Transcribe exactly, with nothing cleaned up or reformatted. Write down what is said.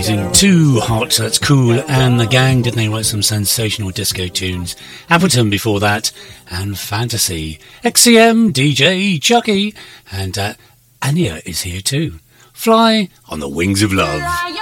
amazing. Too Hot, that's Cool and the Gang. Didn't they write some sensational disco tunes? Appleton before that, and Fantasy. X C M, D J, Chucky, and uh, Anya is here too. Fly on the Wings of Love.